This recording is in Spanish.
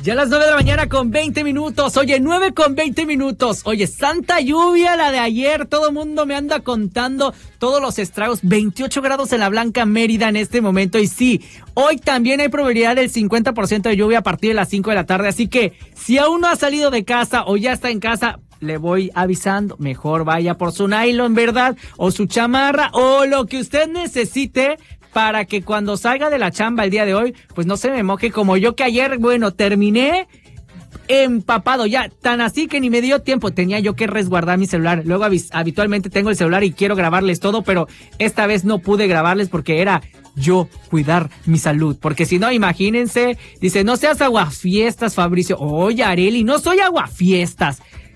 Ya a las 9 de la mañana con 20 minutos. Oye, 9 con 20 minutos. Oye, santa lluvia la de ayer. Todo mundo me anda contando todos los estragos. 28 grados en la Blanca Mérida en este momento. Y sí, hoy también hay probabilidad del 50% de lluvia a partir de las 5 de la tarde. Así que si aún no ha salido de casa o ya está en casa, le voy avisando. Mejor vaya por su nylon, ¿verdad? O su chamarra o lo que usted necesite, para que cuando salga de la chamba el día de hoy, pues no se me moje como yo, que ayer, bueno, terminé empapado ya, tan así que ni me dio tiempo. Tenía yo que resguardar mi celular. Luego habitualmente tengo el celular y quiero grabarles todo, pero esta vez no pude grabarles porque era yo cuidar mi salud. Porque si no, imagínense, dice, no seas aguafiestas, Fabricio. Oye, Areli, no soy aguafiestas.